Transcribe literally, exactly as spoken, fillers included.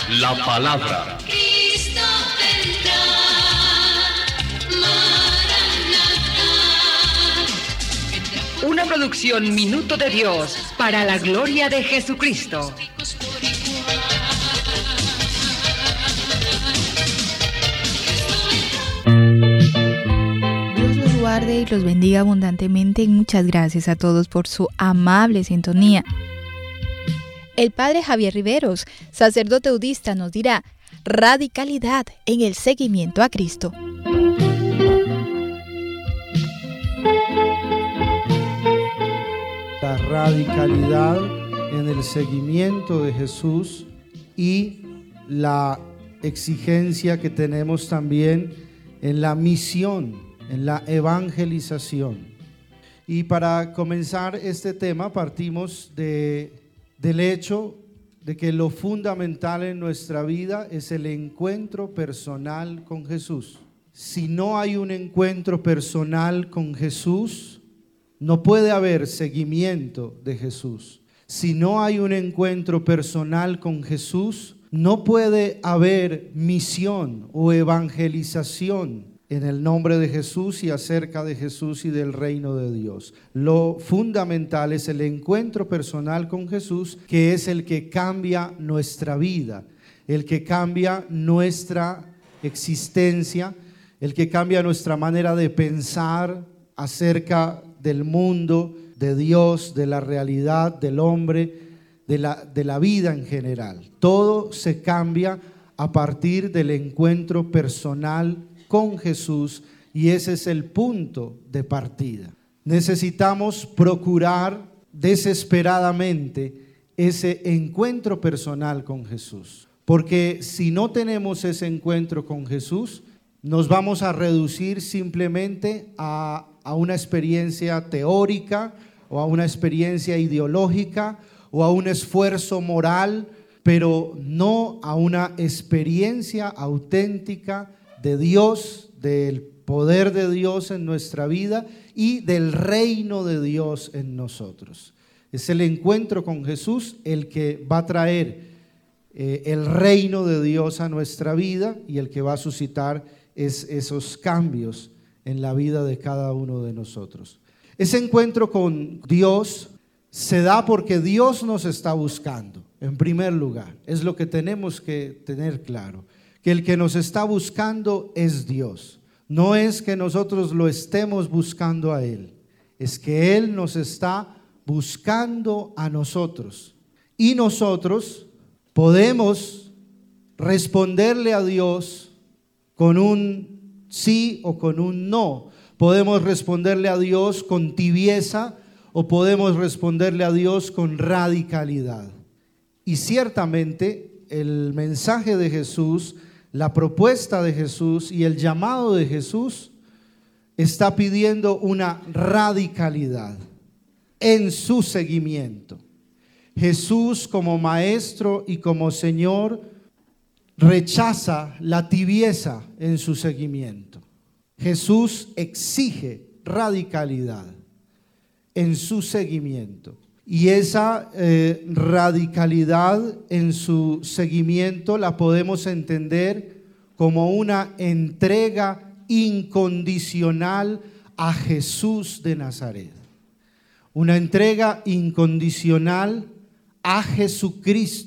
La palabra. Cristo vendrá, Maranatha. Una producción Minuto de Dios para la gloria de Jesucristo. Dios los guarde y los bendiga abundantemente. Muchas gracias a todos por su amable sintonía. El padre Javier Riveros, sacerdote udista, nos dirá radicalidad en el seguimiento a Cristo. La radicalidad en el seguimiento de Jesús y la exigencia que tenemos también en la misión, en la evangelización. Y para comenzar este tema partimos de, del hecho de que lo fundamental en nuestra vida es el encuentro personal con Jesús. Si no hay un encuentro personal con Jesús, no puede haber seguimiento de Jesús. Si no hay un encuentro personal con Jesús, no puede haber misión o evangelización en el nombre de Jesús y acerca de Jesús y del reino de Dios. Lo fundamental es el encuentro personal con Jesús, que es el que cambia nuestra vida, el que cambia nuestra existencia, el que cambia nuestra manera de pensar acerca del mundo, de Dios, de la realidad, del hombre, de la, de la vida en general. Todo se cambia a partir del encuentro personal con Jesús, y ese es el punto de partida. Necesitamos procurar desesperadamente ese encuentro personal con Jesús, porque si no tenemos ese encuentro con Jesús, nos vamos a reducir simplemente a, a una experiencia teórica o a una experiencia ideológica o a un esfuerzo moral, pero no a una experiencia auténtica de Dios, del poder de Dios en nuestra vida y del reino de Dios en nosotros. Es el encuentro con Jesús el que va a traer eh, el reino de Dios a nuestra vida y el que va a suscitar es, esos cambios en la vida de cada uno de nosotros. Ese encuentro con Dios se da porque Dios nos está buscando, en primer lugar. Es lo que tenemos que tener claro. Que el que nos está buscando es Dios. No es que nosotros lo estemos buscando a Él, es que Él nos está buscando a nosotros. Y nosotros podemos responderle a Dios con un sí o con un no. Podemos responderle a Dios con tibieza o podemos responderle a Dios con radicalidad. Y ciertamente el mensaje de Jesús, la propuesta de Jesús y el llamado de Jesús está pidiendo una radicalidad en su seguimiento. Jesús, como maestro y como Señor, rechaza la tibieza en su seguimiento. Jesús exige radicalidad en su seguimiento. Y esa eh, radicalidad en su seguimiento la podemos entender como una entrega incondicional a Jesús de Nazaret. Una entrega incondicional a Jesucristo.